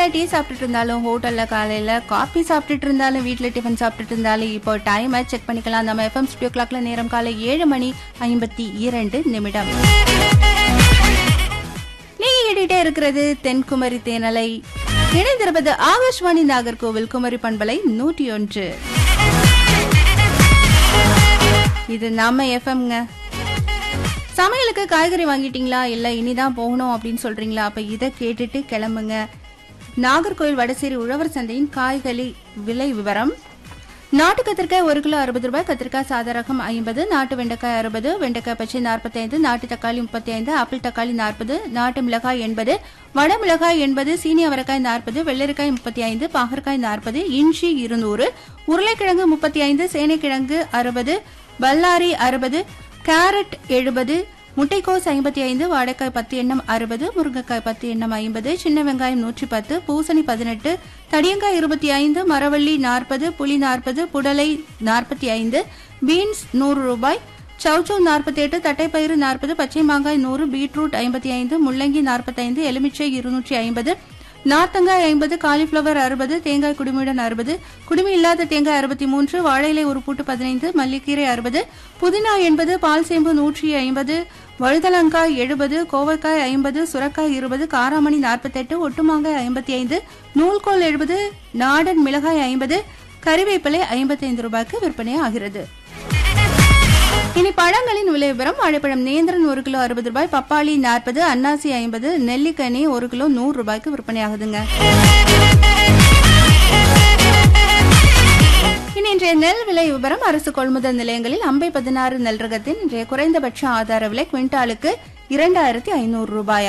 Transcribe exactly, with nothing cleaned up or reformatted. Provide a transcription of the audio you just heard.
கடையில டீ சாப்பிட்டுட்டு இருந்தாலும், ஹோட்டல்ல காலையில காபி சாப்பிட்டுட்டு இருந்தாலும், வீட்டுல டிஃபன் சாப்பிட்டுட்டு இருந்தாலும், இப்போ டைமை செக் பண்ணிக்கலாம். நம்ம எஃப்எம் ஸ்டுடியோ கிளாக்ல நேரம் காலை ஏழு மணி ஐம்பத்தி இரண்டு நிமிடம். நீங்க கேட்டுட்டே இருக்கிறது தென்குமரி தேனலை. இணைந்திருப்பது ஆகாஷ்வாணி நாகர்கோவில் குமரி பண்பலை நூற்றி ஒன்று. இது நம்ம எஃப்எம்ங்க. சமையலுக்கு காய்கறி வாங்கிட்டீங்களா, இல்ல இனிதான் போகணும் அப்படின்னு சொல்றீங்களா? அப்ப இதை கேட்டுட்டு கிளம்புங்க. நாகர்கோவில் வடசேரி உழவர் சந்தையின் காய்கறி விலை விவரம். நாட்டு கத்திரிக்காய் ஒரு கிலோ அறுபது ரூபாய், கத்திரிக்காய் சாதாரகம் ஐம்பது, நாட்டு வெண்டைக்காய் அறுபது, வெண்டைக்காய் பச்சை நாற்பத்தி ஐந்து, நாட்டு தக்காளி முப்பத்தி ஐந்து, ஆப்பிள் தக்காளி நாற்பது, நாட்டு மிளகாய் எண்பது, வடமிளகாய் எண்பது, சீனி அவரைக்காய் நாற்பது, வெள்ளரிக்காய் முப்பத்தி ஐந்து, பாகற்காய் நாற்பது, இஞ்சி இருநூறு, உருளைக்கிழங்கு முப்பத்தி ஐந்து, சேனைக்கிழங்கு அறுபது, பல்லாரி அறுபது, கேரட் எழுபது, முட்டைக்கோஸ் ஐம்பத்தி ஐந்து, வாழைக்காய் பத்து எண்ணம் அறுபது, முருங்கைக்காய் பத்து எண்ணம் ஐம்பது, சின்ன வெங்காயம் நூற்றி பத்து, பூசணி பதினெட்டு, தடியங்காய் இருபத்தி ஐந்து, மரவள்ளி நாற்பது, புளி நாற்பது, புடலை நாற்பத்தி ஐந்து, பீன்ஸ் நூறு ரூபாய், சவுச்சௌ நாற்பத்தி எட்டு, தட்டைப்பயிறு நாற்பது, பச்சை மாங்காய் நூறு, பீட்ரூட் ஐம்பத்தி ஐந்து, முள்ளங்கி நாற்பத்தி ஐந்து, எலுமிச்சை இருநூற்றி ஐம்பது, நார்த்தங்காய் ஐம்பது, காலிஃபிளவர் அறுபது, தேங்காய் குடுமியுடன் அறுபது, குடுமி இல்லாத தேங்காய் அறுபத்தி மூன்று, வாழையிலை ஒரு பூட்டு பதினைந்து, மல்லிக்கீரை அறுபது, புதினா எண்பது, பால் சேம்பு நூற்றி ஐம்பது, வழுதலங்காய் எழுபது, கோவைக்காய் ஐம்பது, சுரக்காய் இருபது, காராமணி நாற்பத்தி எட்டு, ஒட்டுமாங்காய் ஐம்பத்தி ஐந்து, நூல்கோல் எழுபது, நாடன் மிளகாய் ஐம்பது, கறிவேப்பிலை ஐம்பத்தி ஐந்து ரூபாய்க்கு விற்பனை ஆகிறது. இனி பழங்களின் விலை விவரம். வாழைப்பழம் நேந்திரன் ஒரு கிலோ அறுபது ரூபாய், பப்பாளி நாற்பது, அன்னாசி ஐம்பது, நெல்லிக்கனி ஒரு கிலோ நூறு ரூபாய்க்கு விற்பனை ஆகுதுங்க. இனி இன்றைய நெல் விலை விவரம். அரசு கொள்முதல் நிலையங்களில் அம்பை பதினாறு நெல் ரகத்தின் இன்றைய குறைந்தபட்ச ஆதார விலை குவிண்டாலுக்கு இரண்டாயிரத்தி ஐநூறு ரூபாய்.